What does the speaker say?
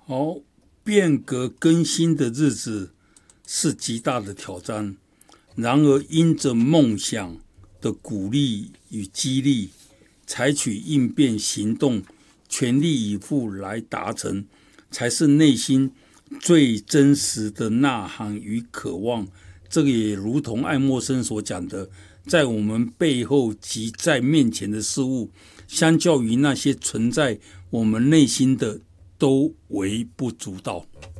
好，变革更新的日子是极大的挑战，然而因着梦想的鼓励与激励，采取应变行动，全力以赴来达成，才是内心最真实的呐喊与渴望。这个也如同爱默生所讲的，在我们背后及在面前的事物，相较于那些存在我们内心的，都微不足道。